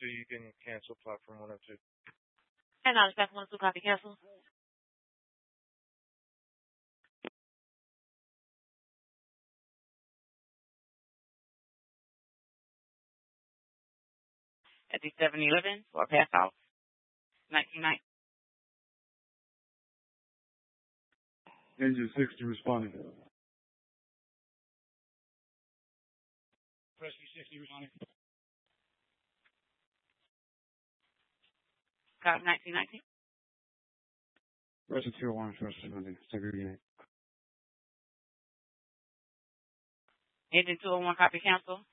102, you can cancel platform 102. And now the platform 102 copy cancel. At the 7-Eleven for a pass out. 1990. Engine 60 responding. Rescue 60 responding. Cop 1919. Rescue 201 first responding. Second unit. Engine 201 copy cancel.